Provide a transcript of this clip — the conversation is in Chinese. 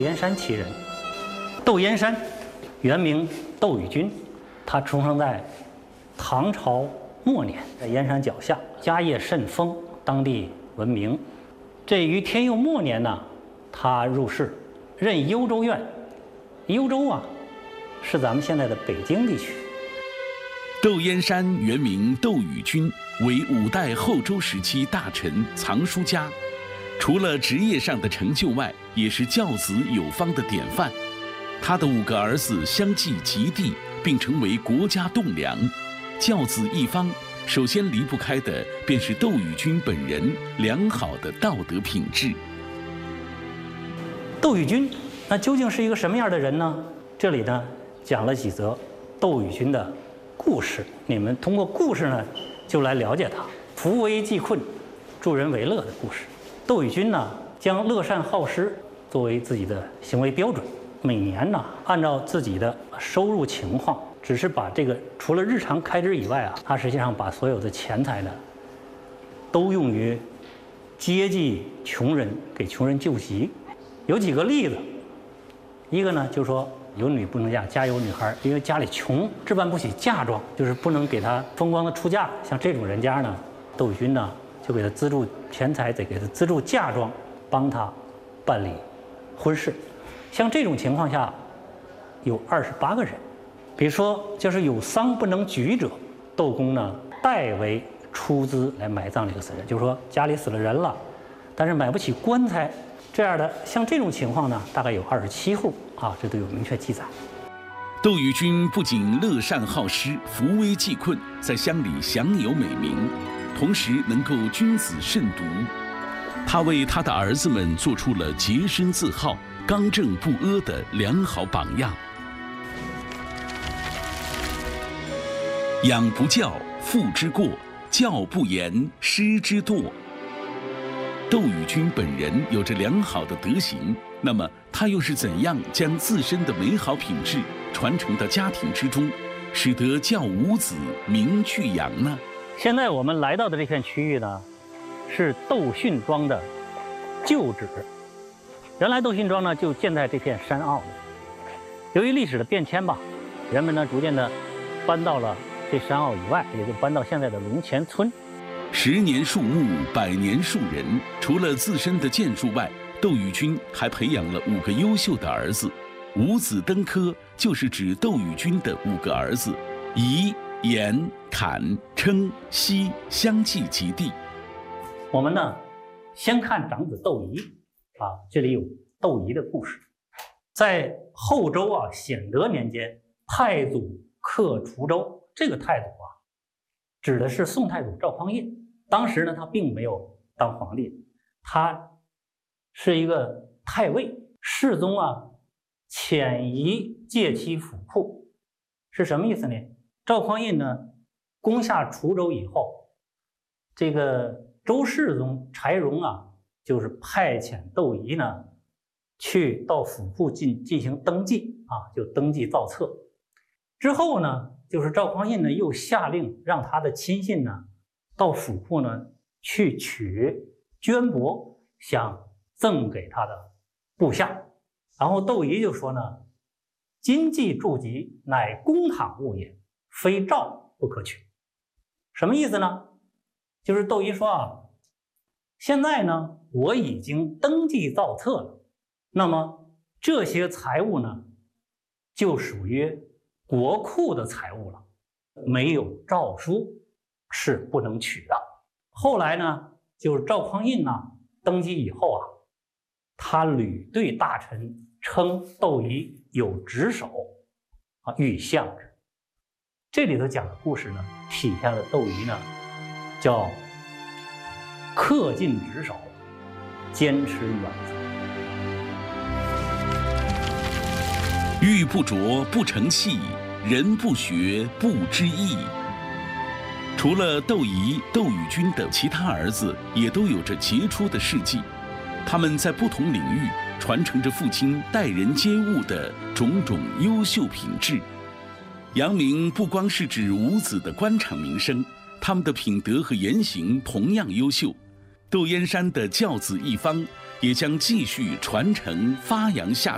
燕山旗人，窦燕山，原名窦宇君，他出生在唐朝末年，在燕山脚下，家业甚丰，当地闻名。这于天佑末年呢，他入仕，任幽州院。幽州啊，是咱们现在的北京地区。 窦燕山原名窦宇君，为5代后周时期大臣、藏书家。除了职业上的成就外，也是教子有方的典范。他的5个儿子相继及第，并成为国家栋梁。教子一方，首先离不开的便是窦宇君本人良好的道德品质。 窦宇君，那究竟是一个什么样的人呢？这里呢，讲了几则窦宇君的故事，你们通过故事呢，就来了解他扶危济困、助人为乐的故事。窦宇君呢，将乐善好施作为自己的行为标准，每年呢，按照自己的收入情况，只是把这个除了日常开支以外啊，他实际上把所有的钱财呢，都用于接济穷人，给穷人救急。有几个例子，一个呢，就说有女不能嫁，家有女孩，因为家里穷，置办不起嫁妆，就是不能给她风光的出嫁。像这种人家呢，窦宇君呢，就给他资助钱财，得给他资助嫁妆，帮他办理婚事。像这种情况下，有28个人。比如说，就是有丧不能举者，窦公呢代为出资来埋葬这个死人。就是说家里死了人了，但是买不起棺材，这样的像这种情况呢，大概有27户啊，这都有明确记载。 窦宇君不仅乐善好施、扶危济困，在乡里享有美名，同时能够君子慎独。他为他的儿子们做出了洁身自好、刚正不阿的良好榜样。养不教，父之过；教不严，师之惰。窦宇君本人有着良好的德行，那么他又是怎样将自身的美好品质传承到家庭之中，使得教5子名俱扬呢？ 现在我们来到的这片区域呢，是窦训庄的旧址。原来窦训庄呢就建在这片山坳里，由于历史的变迁吧，人们呢逐渐的搬到了这山坳以外，也就搬到现在的龙前村。 10年树木，100年树人。除了自身的建树外，窦宇君还培养了5个优秀的儿子。5子登科，就是指窦宇君的5个儿子，仪、颜、侃、称、西相继及第。 我们呢，先看长子窦仪啊，这里有窦仪的故事。在后周啊，显德年间，太祖克滁州，这个太祖啊，指的是宋太祖赵匡胤。当时呢，他并没有当皇帝，他是一个太尉。世宗啊，遣仪借其府库，是什么意思呢？赵匡胤呢，攻下滁州以后，这个周世宗柴荣啊，就是派遣窦仪呢，去到府库进行登记啊，就登记造册。之后呢，就是赵匡胤呢，又下令让他的亲信呢，到府库呢去取绢帛，想赠给他的部下。然后窦仪就说呢：“今既筑籍，乃公堂物也，非诏不可取。”什么意思呢？就是窦仪说啊，现在呢，我已经登记造册了，那么这些财物呢，就属于国库的财物了，没有诏书是不能取的。后来呢，就是赵匡胤呢登基以后啊，他屡对大臣称窦仪有职守啊，欲相之。这里头讲的故事呢，体现了窦仪呢叫恪尽职守，坚持原则。 玉不琢不成器，人不学不知义。除了窦仪、窦宇君的其他儿子也都有着杰出的事迹，他们在不同领域传承着父亲待人接物的种种优秀品质。扬名不光是指5子的官场名声，他们的品德和言行同样优秀。窦燕山的教子一方也将继续传承发扬下去。